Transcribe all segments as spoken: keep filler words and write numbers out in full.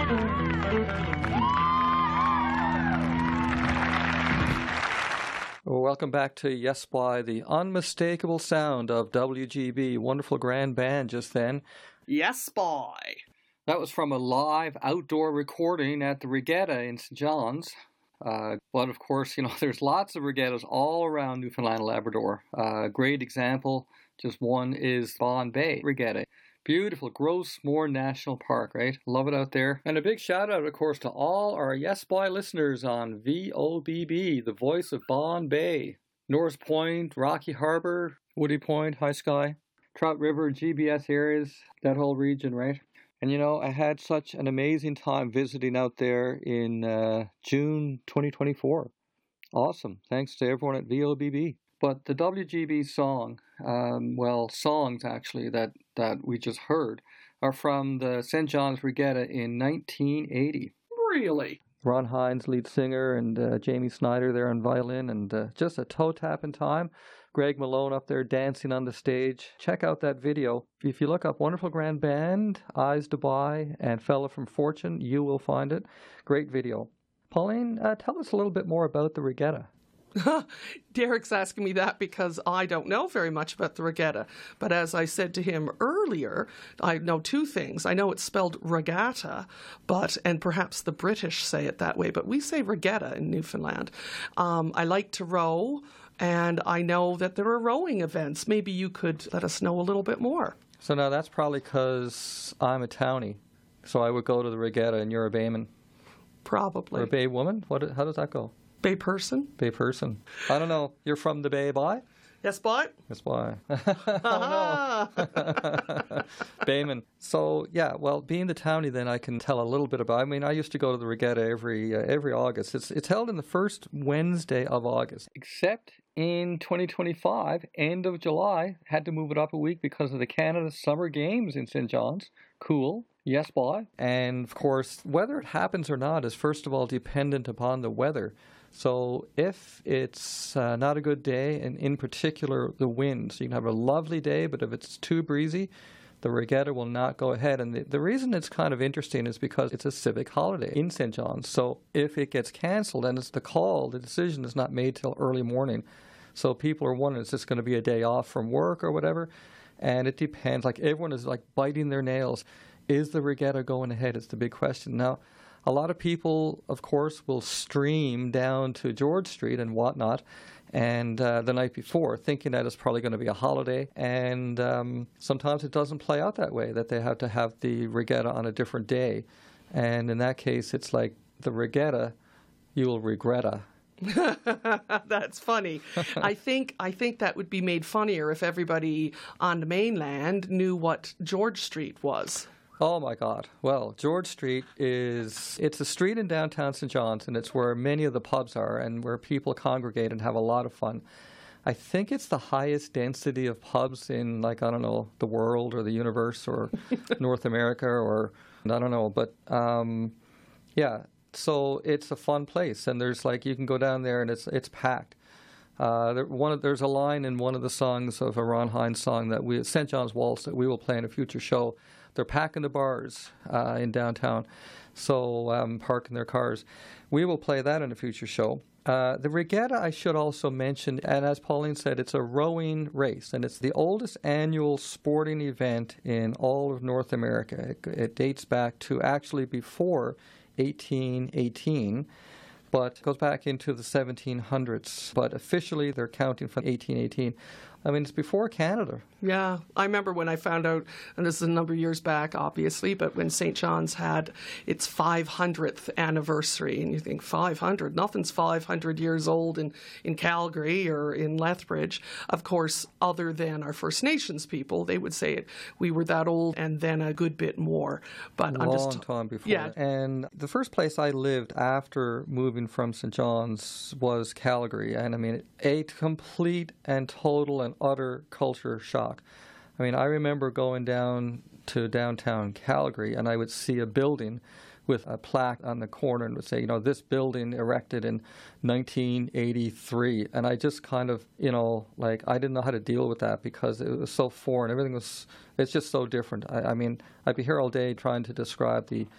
Welcome back to Yes Boy, the unmistakable sound of W G B. Wonderful grand band just then. Yes Boy. That was from a live outdoor recording at the Regatta in Saint John's. Uh, but of course, you know, there's lots of regattas all around Newfoundland and Labrador. A uh, great example, just one, is Vaughan Bay Regatta. Beautiful Gross Moor National Park, right? Love it out there. And a big shout out, of course, to all our Yes Boy listeners on V O B B, the voice of Vaughan Bay, Norris Point, Rocky Harbour, Woody Point, High Sky, Trout River, G B S areas, that whole region, right? And you know, I had such an amazing time visiting out there in uh, June twenty twenty-four. Awesome. Thanks to everyone at V O B B. But the W G B song, um, well, songs actually that, that we just heard, are from the Saint John's Regatta in nineteen eighty. Really? Ron Hines, lead singer, and uh, Jamie Snyder there on violin, and uh, just a toe tap in time. Greg Malone up there dancing on the stage. Check out that video. If you look up Wonderful Grand Band, Eyes to Buy, and Fella from Fortune, you will find it. Great video. Pauline, uh, tell us a little bit more about the Regatta. Derek's asking me that because I don't know very much about the Regatta. But as I said to him earlier, I know two things. I know it's spelled regatta, but and perhaps the British say it that way, but we say regatta in Newfoundland. Um, I like to row, and I know that there are rowing events. Maybe you could let us know a little bit more. So now that's probably because I'm a townie, so I would go to the Regatta and you're a bayman. Probably. Or a bay woman? What? How does that go? Bay person? Bay person. I don't know. You're from the Bay, boy? Yes, boy. Yes, boy. Oh, no. Bayman. So, yeah, well, being the townie, then I can tell a little bit about. I mean, I used to go to the Regatta every uh, every August. It's it's held in the first Wednesday of August, except in twenty twenty-five, end of July, had to move it up a week because of the Canada Summer Games in Saint John's. Cool. Yes, boy. And, of course, whether it happens or not is, first of all, dependent upon the weather. So if it's uh, not a good day, and in particular the wind, so you can have a lovely day, but if it's too breezy, the Regatta will not go ahead. And the, the reason it's kind of interesting is because it's a civic holiday in Saint John's. So if it gets canceled, and it's the call, the decision is not made till early morning. So people are wondering, is this going to be a day off from work or whatever? And it depends. Like everyone is like biting their nails. Is the Regatta going ahead? It's the big question. Now, a lot of people, of course, will stream down to George Street and whatnot, and uh, the night before, thinking that it's probably going to be a holiday. And um, sometimes it doesn't play out that way, that they have to have the Regatta on a different day. And in that case, it's like the Regatta, you will regret-a. That's funny. I think I think that would be made funnier if everybody on the mainland knew what George Street was. Oh, my God. Well, George Street is, it's a street in downtown Saint John's, and it's where many of the pubs are and where people congregate and have a lot of fun. I think it's the highest density of pubs in, like, I don't know, the world or the universe or North America or, I don't know. But, um, yeah, so it's a fun place. And there's, like, you can go down there and it's it's packed. Uh, there, one of, there's a line in one of the songs of a Ron Hines song that we, Saint John's Waltz, that we will play in a future show. They're packing the bars uh, in downtown, so um, parking their cars. We will play that in a future show. Uh, the Regatta, I should also mention, and as Pauline said, it's a rowing race, and it's the oldest annual sporting event in all of North America. It, it dates back to actually before eighteen eighteen, but goes back into the seventeen hundreds. But officially, they're counting from eighteen eighteen. I mean, it's before Canada. Yeah, I remember when I found out, and this is a number of years back, obviously, but when Saint John's had its five hundredth anniversary, and you think five hundred, nothing's five hundred years old in, in Calgary or in Lethbridge. Of course, other than our First Nations people, they would say it, we were that old and then a good bit more. But Long I'm just time before. Yeah. And the first place I lived after moving from Saint John's was Calgary. And I mean, a complete and total and utter culture shock. I mean, I remember going down to downtown Calgary, and I would see a building with a plaque on the corner and would say, you know, this building erected in nineteen eighty-three. And I just kind of, you know, like, I didn't know how to deal with that because it was so foreign. Everything was, it's just so different. I, I mean, I'd be here all day trying to describe the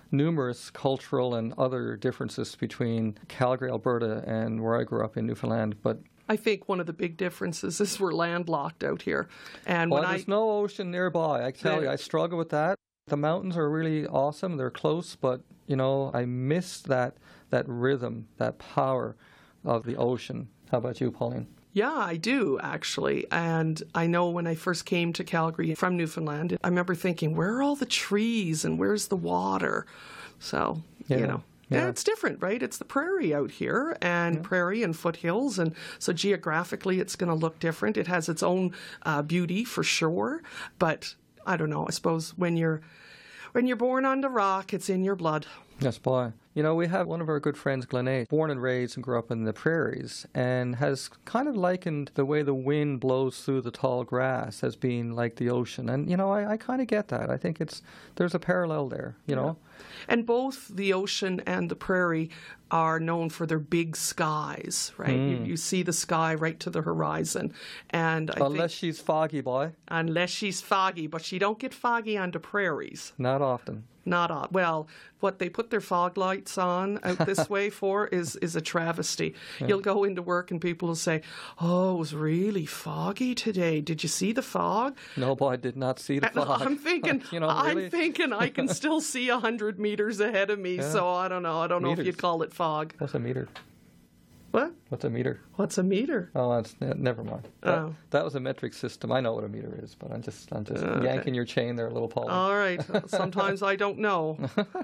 numerous cultural and other differences between Calgary, Alberta, and where I grew up in Newfoundland. But I think one of the big differences is we're landlocked out here. And well, when there's I, no ocean nearby. I tell you, I struggle with that. The mountains are really awesome. They're close, but, you know, I miss that that rhythm, that power of the ocean. How about you, Pauline? Yeah, I do, actually. And I know when I first came to Calgary from Newfoundland, I remember thinking, where are all the trees and where's the water? So, Yeah. you know. Yeah. Yeah, it's different, right? It's the prairie out here, and yeah. prairie and foothills, and so geographically it's going to look different. It has its own uh, beauty for sure, but I don't know. I suppose when you're when you're born on the rock, it's in your blood. Yes, boy. You know, we have one of our good friends, Glenn, born and raised and grew up in the prairies, and has kind of likened the way the wind blows through the tall grass as being like the ocean. And, you know, I, I kind of get that. I think it's there's a parallel there, you yeah. know. And both the ocean and the prairie are known for their big skies, right? Mm. You, you see the sky right to the horizon. And I Unless think, she's foggy, boy. Unless she's foggy, but she don't get foggy on the prairies. Not often. Not on. Well, what they put their fog lights on out this way for is, is a travesty. Yeah. You'll go into work and people will say, oh, it was really foggy today. Did you see the fog? No, boy, I did not see the and fog. I'm thinking, you know, really? I'm thinking I can still see one hundred meters ahead of me. Yeah. So I don't know. I don't Meters. know if you'd call it fog. What's a meter? What? What's a meter? What's a meter? Oh, that's, never mind. That, oh. that was a metric system. I know what a meter is, but I'm just I'm just okay. yanking your chain there, little Paul. All right. Sometimes I don't know.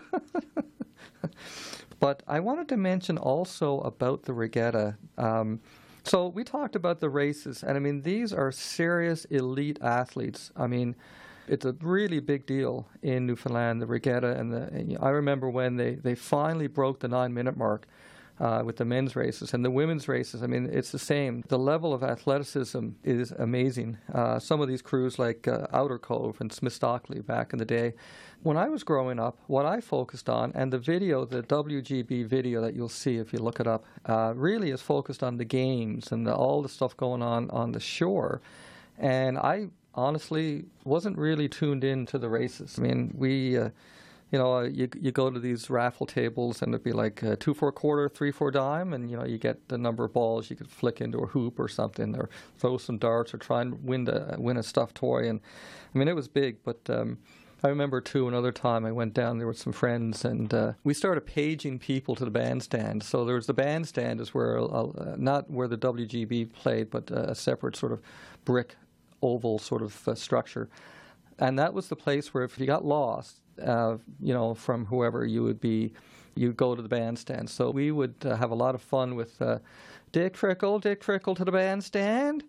But I wanted to mention also about the regatta. Um, so we talked about the races, and I mean, these are serious elite athletes. I mean, it's a really big deal in Newfoundland, the regatta. And, the, and I remember when they, they finally broke the nine-minute mark uh, with the men's races. And the women's races, I mean, it's the same. The level of athleticism is amazing. Uh, some of these crews like uh, Outer Cove and Smith Stockley back in the day. When I was growing up, what I focused on, and the video, the W G B video that you'll see if you look it up, uh, really is focused on the games and the, all the stuff going on on the shore. And I honestly wasn't really tuned in to the races. I mean, we, uh, you know, uh, you you go to these raffle tables and it'd be like uh, two for a quarter, three for a dime, and, you know, you get the number of balls you could flick into a hoop or something, or throw some darts or try and win, the, win a stuffed toy. And, I mean, it was big, but um, I remember, too, another time I went down there with some friends, and uh, we started paging people to the bandstand. So there was the bandstand is where, uh, not where the W G B played, but uh, a separate sort of brick oval sort of uh, structure. And that was the place where if you got lost, uh, you know, from whoever you would be, you'd go to the bandstand. So we would uh, have a lot of fun with uh, Dick Trickle, Dick Trickle to the bandstand.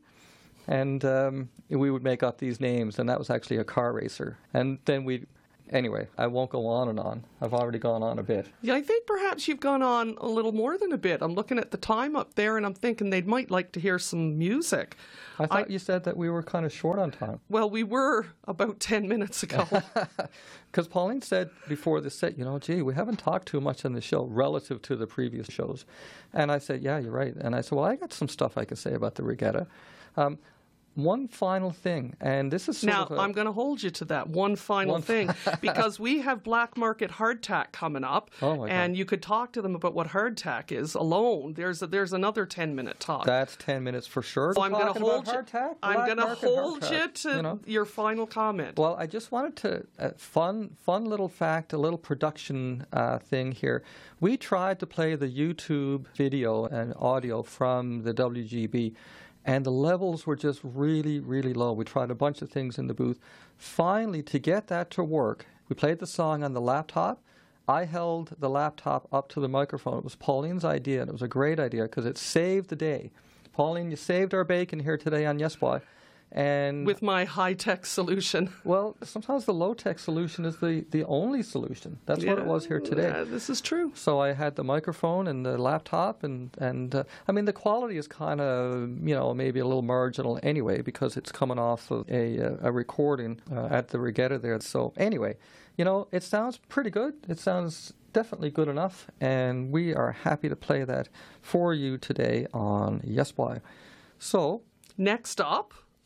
And um, we would make up these names, and that was actually a car racer. And then we, anyway, I won't go on and on. I've already gone on a bit. Yeah, I think perhaps you've gone on a little more than a bit. I'm looking at the time up there, and I'm thinking they might like to hear some music. I thought I, you said that we were kind of short on time. Well, we were about ten minutes ago. Because Pauline said before the set, you know, gee, we haven't talked too much on the show relative to the previous shows. And I said, yeah, you're right. And I said, well, I got some stuff I could say about the regatta. Um, One final thing, and this is sort now, of a, I'm going to hold you to that one final one thing, because we have Black Market Hardtack coming up, oh my and God. You could talk to them about what hardtack is alone. There's a, there's another ten-minute talk. That's ten minutes for sure. So I'm going to hold you. Hardtack, I'm going to hold hardtack, you to you know? your final comment. Well, I just wanted to uh, fun fun little fact, a little production uh, thing here. We tried to play the YouTube video and audio from the W G B. And the levels were just really, really low. We tried a bunch of things in the booth. Finally, to get that to work, we played the song on the laptop. I held the laptop up to the microphone. It was Pauline's idea, and it was a great idea because it saved the day. Pauline, you saved our bacon here today on Yes Boy. And with my high-tech solution. Well, sometimes the low-tech solution is the, the only solution. That's yeah, what it was here today. Yeah, this is true. So I had the microphone and the laptop, and, and uh, I mean, the quality is kind of, you know, maybe a little marginal anyway because it's coming off of a, a recording uh, at the regatta there. So anyway, you know, it sounds pretty good. It sounds definitely good enough, and we are happy to play that for you today on Yes Boy. So next up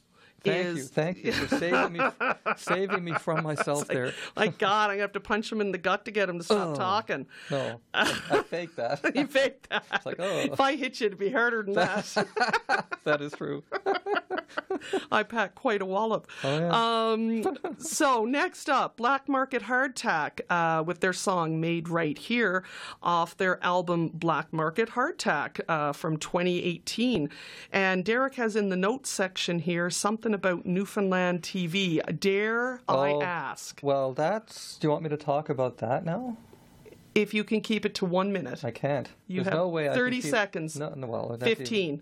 Thank is... you, thank you for saving me, saving me from myself like, there. My God, I'm going to have to punch him in the gut to get him to stop Oh, talking. No, I, I faked that. You faked that. It's like, oh. If I hit you, it'd be harder than that. That is true. I packed quite a wallop. Oh, yeah. um, so next up, Black Market Hardtack uh, with their song Made Right Here off their album Black Market Hardtack uh, from twenty eighteen. And Derek has in the notes section here something about Newfoundland T V. Dare I Oh, ask? Well, that's... Do you want me to talk about that now? If you can keep it to one minute. I can't. You There's have no way I thirty can keep... seconds. No, no, well, I'd have to- fifteen.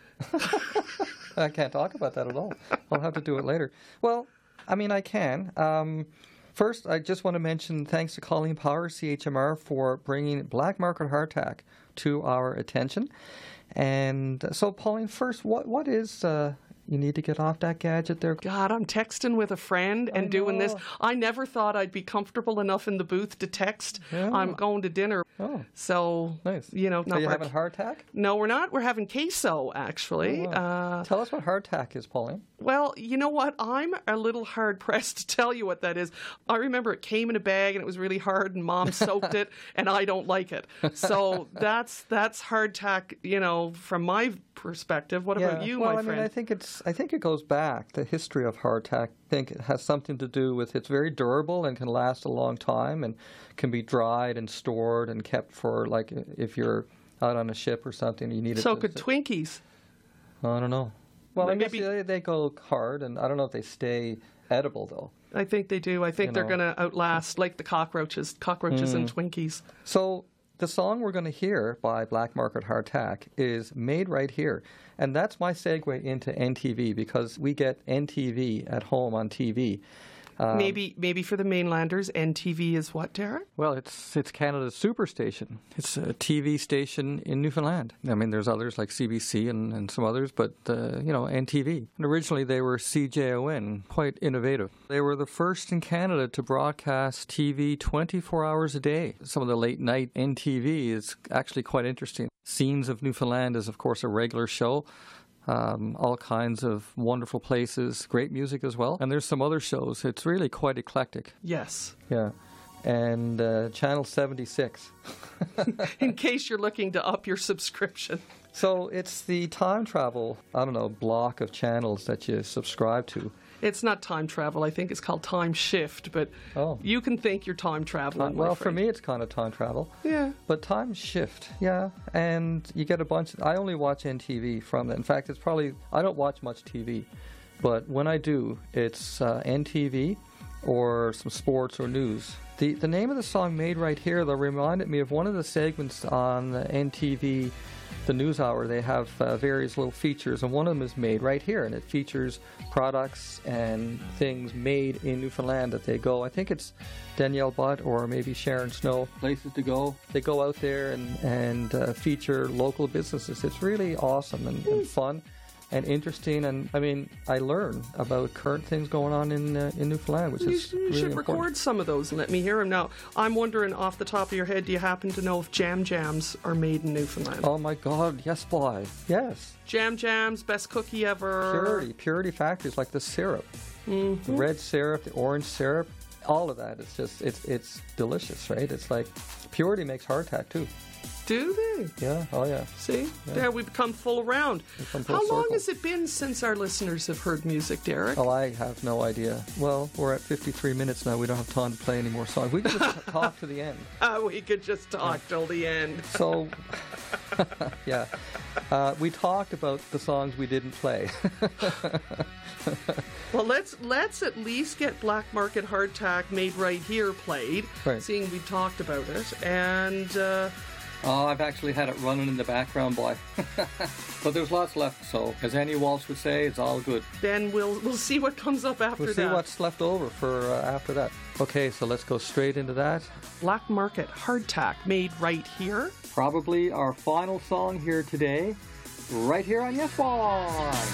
I can't talk about that at all. I'll have to do it later. Well, I mean, I can. Um, first, I just want to mention thanks to Colleen Power, C H M R, for bringing Black Market Hardtack to our attention. And so, Pauline, first, what what is... Uh, you need to get off that gadget there. God, I'm texting with a friend and I doing this. know. I never thought I'd be comfortable enough in the booth to text. Yeah. I'm going to dinner. Oh, So, nice. you know, So not you work- having hardtack? No, we're not. We're having queso, actually. Oh, wow. uh, Tell us what hardtack is, Pauline. well, you know what? I'm a little hard pressed to tell you what that is. I remember it came in a bag and it was really hard, and Mom soaked it, and I don't like it. So that's that's hardtack. You know, from my perspective. What about you, well, my I friend? mean, I think it's. I think it goes back. The history of hardtack. I think it has something to do with it's very durable and can last a long time and can be dried and stored and kept for like if you're out on a ship or something, you need it. so to, could to- Twinkies. I don't know. Well, I guess Maybe- they, they go hard, and I don't know if they stay edible though. I think they do. I think You they're know. going to outlast like the cockroaches, cockroaches and Mm. Twinkies. So the song we're going to hear by Black Market Hardtack is Made Right Here. And that's my segue into N T V because we get N T V at home on T V. Um, maybe, maybe for the mainlanders, N T V is what, Derek? Well, it's it's Canada's superstation. It's a T V station in Newfoundland. I mean, there's others like C B C and, and some others, but, uh, you know, N T V. And originally they were C J O N, quite innovative. They were the first in Canada to broadcast T V twenty-four hours a day. Some of the late night N T V is actually quite interesting. Scenes of Newfoundland is, of course, a regular show. Um, all kinds of wonderful places, great music as well. And there's some other shows. It's really quite eclectic. Yes. Yeah. And uh, Channel seventy-six. In case you're looking to up your subscription. So it's the time travel, I don't know, block of channels that you subscribe to. It's not time travel. I think it's called time shift, but Oh. you can think you're time Uh, traveling. my well, for friend. me, it's kind of time travel. Yeah. But time shift, yeah. And you get a bunch. Of, I only watch N T V from that. In fact, it's probably, I don't watch much T V. But when I do, it's uh, N T V or some sports or news. The the name of the song Made Right Here, though, reminded me of one of the segments on the N T V, the News Hour. They have uh, various little features, and one of them is Made Right Here, and it features products and things made in Newfoundland that they go. I think it's Danielle Butt or maybe Sharon Snow. Places to go. They go out there and, and uh, feature local businesses. It's really awesome and, and fun and interesting, and I mean, I learn about current things going on in uh, in Newfoundland, which You, is you really should important. record some of those and let me hear them. Now, I'm wondering off the top of your head, do you happen to know if Jam Jams are made in Newfoundland? Oh my God, yes, boy, yes. Jam Jams, best cookie ever. Purity, purity factories like the syrup, the red syrup, the orange syrup, all of that. It's just it's it's delicious, right? It's like Purity makes hardtack too. Do they? Yeah, oh yeah. See? There, we've come full around. come full How long circle. has it been since our listeners have heard music, Derek? Oh, I have no idea. Well, we're at fifty-three minutes now. We don't have time to play any more songs. We can just talk to the end. Oh, we could just talk till the end. So, yeah, uh, we talked about the songs we didn't play. Well, let's let's at least get Black Market Hardtack Made Right Here played, Right. seeing we talked about it. And uh, Oh, I've actually had it running in the background, boy. But there's lots left, so as Annie Walsh would say, it's all good. then we'll we'll see what comes up after We'll see that. what's left over for uh, after that. Okay, so let's go straight into that. Black Market Hardtack Made Right Here. Probably our final song here today, right here on Yes Boy.